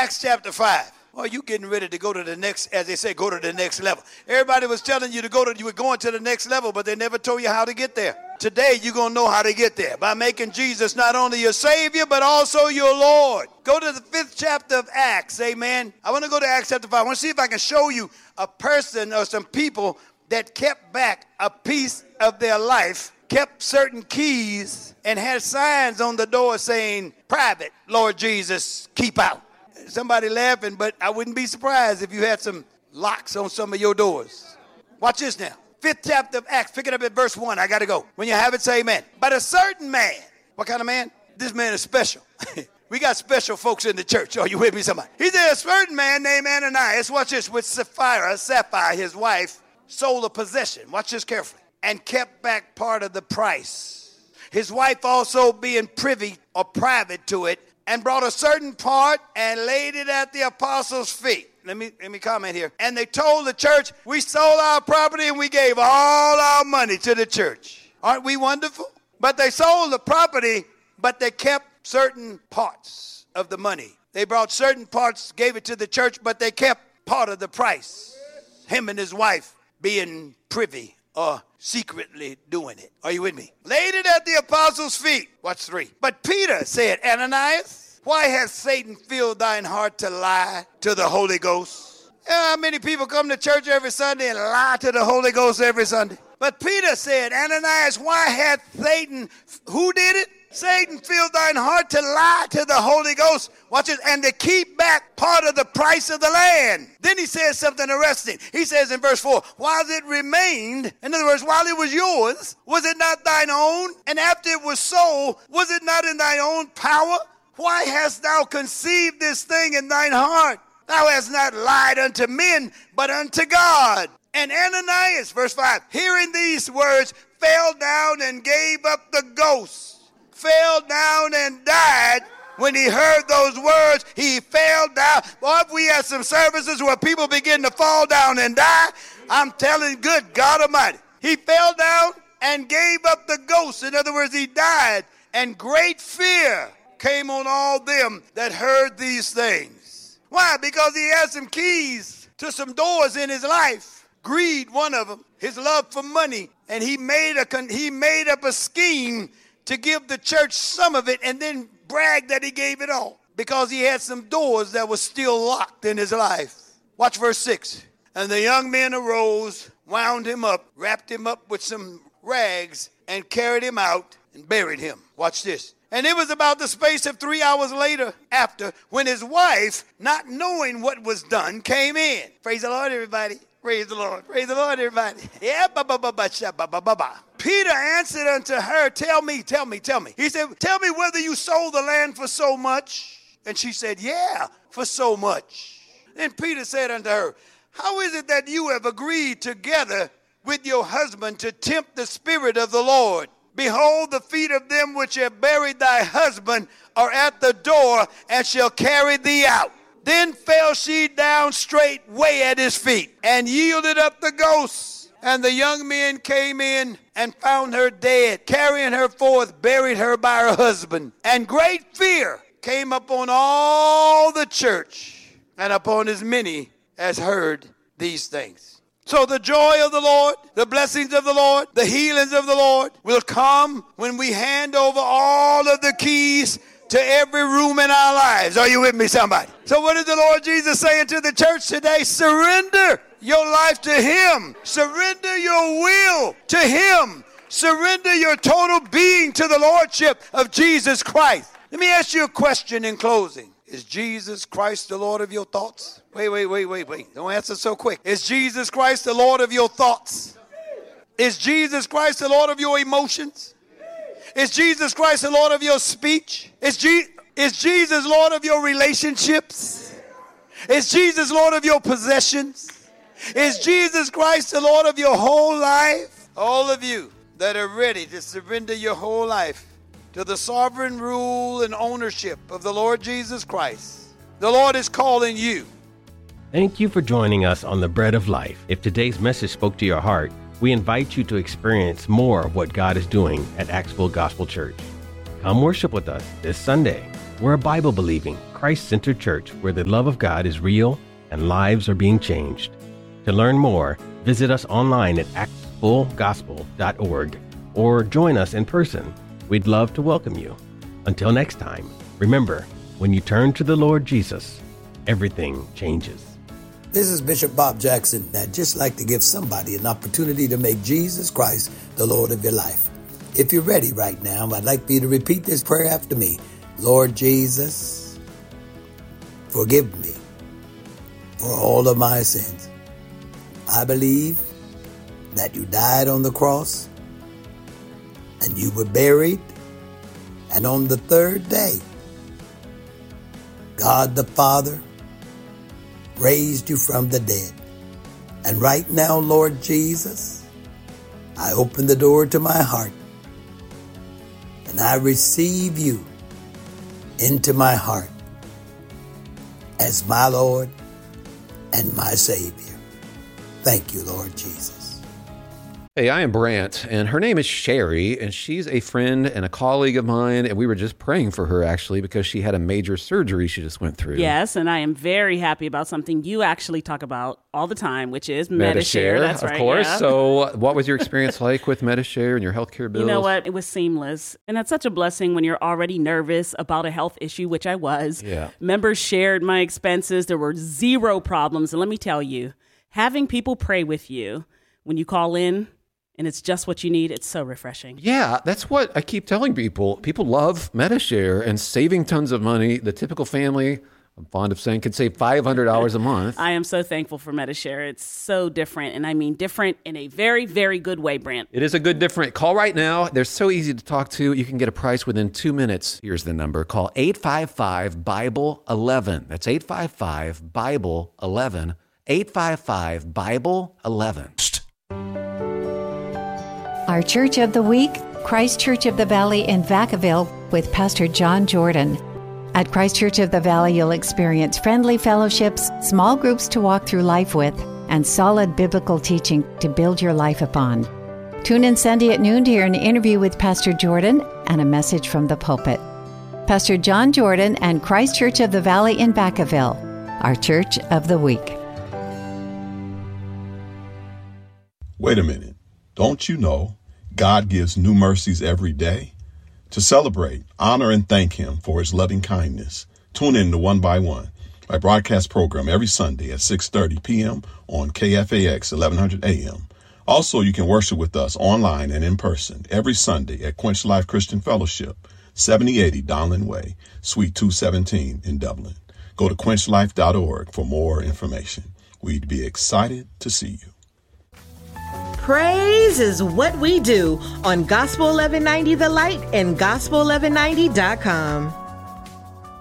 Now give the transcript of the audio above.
Acts chapter 5. Well, you getting ready to go to the next, as they say, go to the next level. Everybody was telling you you were going to the next level, but they never told you how to get there. Today, you're going to know how to get there by making Jesus not only your Savior, but also your Lord. Go to the 5th chapter of Acts, amen. I want to go to Acts chapter 5. I want to see if I can show you a person or some people that kept back a piece of their life, kept certain keys, and had signs on the door saying, private, Lord Jesus, keep out. Somebody laughing, but I wouldn't be surprised if you had some locks on some of your doors. Watch this now. 5th chapter of Acts, pick it up at verse 1. I got to go. When you have it, say amen. But a certain man, what kind of man? This man is special. We got special folks in the church. Are you with me, somebody? He said a certain man named Ananias, watch this, with Sapphira, his wife, sold a possession. Watch this carefully. And kept back part of the price. His wife also being privy or private to it, and brought a certain part and laid it at the apostles' feet. Let me comment here. And they told the church, we sold our property and we gave all our money to the church. Aren't we wonderful? But they sold the property, but they kept certain parts of the money. They brought certain parts, gave it to the church, but they kept part of the price. Him and his wife being privy or secretly doing it. Are you with me? Laid it at the apostles' feet. Watch 3. But Peter said, Ananias, why has Satan filled thine heart to lie to the Holy Ghost? You know how many people come to church every Sunday and lie to the Holy Ghost every Sunday? But Peter said, Ananias, why hath Satan, who did it? Satan filled thine heart to lie to the Holy Ghost, watch it, and to keep back part of the price of the land. Then he says something arresting. He says in verse 4, while it remained, in other words, while it was yours, was it not thine own? And after it was sold, was it not in thy own power? Why hast thou conceived this thing in thine heart? Thou hast not lied unto men, but unto God. And Ananias, verse 5, hearing these words, fell down and gave up the ghost. Fell down and died. When he heard those words, he fell down. Boy, if we had some services where people begin to fall down and die, I'm telling you, good God Almighty. He fell down and gave up the ghost. In other words, he died. And great fear came on all them that heard these things. Why? Because he had some keys to some doors in his life. Greed, one of them. His love for money. And he made up a scheme to give the church some of it and then brag that he gave it all because he had some doors that were still locked in his life. Watch verse 6. And the young men arose, wound him up, wrapped him up with some rags, and carried him out and buried him. Watch this. And it was about the space of 3 hours later after when his wife, not knowing what was done, came in. Praise the Lord, everybody. Praise the Lord. Praise the Lord, everybody. Yeah, Peter answered unto her, tell me. He said, tell me whether you sold the land for so much. And she said, yeah, for so much. Then Peter said unto her, how is it that you have agreed together with your husband to tempt the Spirit of the Lord? Behold, the feet of them which have buried thy husband are at the door and shall carry thee out. Then fell she down straightway at his feet and yielded up the ghost. And the young men came in and found her dead, carrying her forth, buried her by her husband. And great fear came upon all the church and upon as many as heard these things. So the joy of the Lord, the blessings of the Lord, the healings of the Lord will come when we hand over all of the keys to every room in our lives. Are you with me, somebody? So what is the Lord Jesus saying to the church today? Surrender your life to him. Surrender your will to him. Surrender your total being to the Lordship of Jesus Christ. Let me ask you a question in closing. Is Jesus Christ the Lord of your thoughts? Wait. Don't answer so quick. Is Jesus Christ the Lord of your thoughts? Is Jesus Christ the Lord of your emotions? Is Jesus Christ the Lord of your speech? Is Jesus Lord of your relationships? Is Jesus Lord of your possessions? Is Jesus Christ the Lord of your whole life? All of you that are ready to surrender your whole life to the sovereign rule and ownership of the Lord Jesus Christ, the Lord is calling you. Thank you for joining us on The Bread of Life. If today's message spoke to your heart, we invite you to experience more of what God is doing at Axville Gospel Church. Come worship with us this Sunday We're a Bible-believing, Christ-centered church where the love of God is real and lives are being changed. To learn more, visit us online at actsfulgospel.org or join us in person. We'd love to welcome you. Until next time, remember, when you turn to the Lord Jesus, everything changes. This is Bishop Bob Jackson. I'd just like to give somebody an opportunity to make Jesus Christ the Lord of your life. If you're ready right now, I'd like for you to repeat this prayer after me. Lord Jesus, forgive me for all of my sins. I believe that you died on the cross and you were buried, and on the third day, God the Father raised you from the dead. And right now, Lord Jesus, I open the door to my heart and I receive you into my heart as my Lord and my Savior. Thank you, Lord Jesus. Hey, I am Brant, and her name is Sherry, and she's a friend and a colleague of mine, and we were just praying for her, actually, because she had a major surgery she just went through. Yes, and I am very happy about something you actually talk about all the time, which is Medi-Share. That's right, of course. Yeah. So what was your experience like with Medi-Share and your healthcare bills? You know what? It was seamless. And that's such a blessing when you're already nervous about a health issue, which I was. Yeah. Members shared my expenses. There were zero problems. And let me tell you, having people pray with you when you call in, and it's just what you need, it's so refreshing. Yeah, that's what I keep telling people. People love Medi-Share and saving tons of money. The typical family, I'm fond of saying, could save $500 a month. I am so thankful for Medi-Share. It's so different, and I mean different in a very, very good way, Brant. It is a good different. Call right now. They're so easy to talk to. You can get a price within 2 minutes. Here's the number. Call 855-BIBLE-11. That's 855-BIBLE-11. 855-BIBLE-11. Our Church of the Week, Christ Church of the Valley in Vacaville with Pastor John Jordan. At Christ Church of the Valley, you'll experience friendly fellowships, small groups to walk through life with, and solid biblical teaching to build your life upon. Tune in Sunday at noon to hear an interview with Pastor Jordan and a message from the pulpit. Pastor John Jordan and Christ Church of the Valley in Vacaville, our Church of the Week. Wait a minute. Don't you know God gives new mercies every day? To celebrate, honor, and thank Him for His loving kindness, tune in to One by One, my broadcast program every Sunday at 6:30 p.m. on KFAX 1100 AM. Also, you can worship with us online and in person every Sunday at Quench Life Christian Fellowship, 7080 Donlin Way, Suite 217 in Dublin. Go to quenchlife.org for more information. We'd be excited to see you. Praise is what we do on Gospel 1190 The Light and Gospel1190.com.